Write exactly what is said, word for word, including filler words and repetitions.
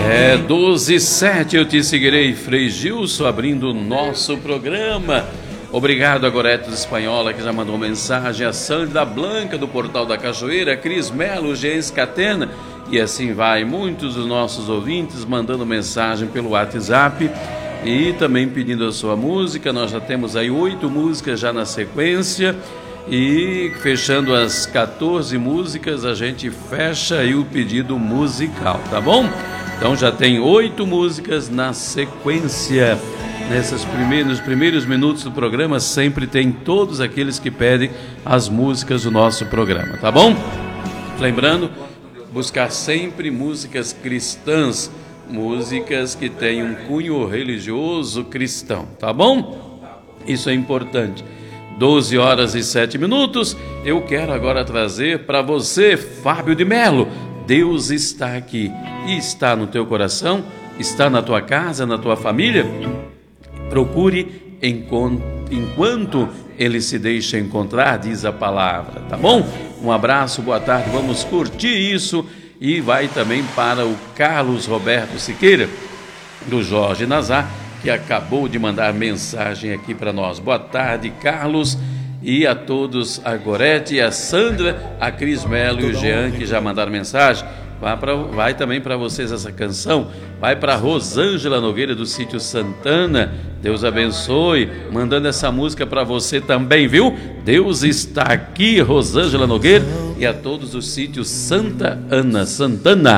É doze e sete, eu te seguirei, Frei Gilson, abrindo o nosso programa. Obrigado a Goretos Espanhola, que já mandou mensagem, a Sandra Blanca, do Portal da Cachoeira, Cris Melo, Gens Catena, e assim vai. Muitos dos nossos ouvintes mandando mensagem pelo WhatsApp e também pedindo a sua música. Nós já temos aí oito músicas já na sequência. E fechando as quatorze músicas, a gente fecha aí o pedido musical, tá bom? Então já tem oito músicas na sequência. Nesses primeiros, nos primeiros minutos do programa sempre tem todos aqueles que pedem as músicas do nosso programa, tá bom? Lembrando, buscar sempre músicas cristãs, músicas que tenham um cunho religioso cristão, tá bom? Isso é importante. doze horas e sete minutos, eu quero agora trazer para você, Fábio de Melo. Deus está aqui e está no teu coração, está na tua casa, na tua família. Procure enquanto ele se deixa encontrar, diz a palavra, tá bom? Um abraço, boa tarde, vamos curtir isso. E vai também para o Carlos Roberto Siqueira, do Jorge Nazar, que acabou de mandar mensagem aqui para nós. Boa tarde, Carlos, e a todos, a Gorete, a Sandra, a Cris Melo e o Jean, que já mandaram mensagem. Vai, pra, vai também para vocês essa canção, vai para Rosângela Nogueira, do sítio Santana. Deus abençoe, mandando essa música para você também, viu? Deus está aqui, Rosângela Nogueira, e a todos do sítio Santa Ana, Santana.